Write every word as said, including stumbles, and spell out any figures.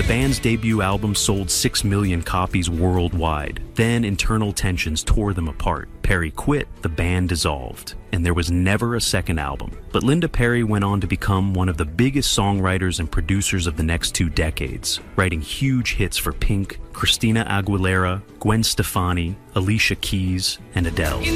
band's debut album sold six million copies worldwide. Then internal tensions tore them apart. Perry quit, the band dissolved, and there was never a second album. But Linda Perry went on to become one of the biggest songwriters and producers of the next two decades, writing huge hits for Pink, Christina Aguilera, Gwen Stefani, Alicia Keys, and Adele.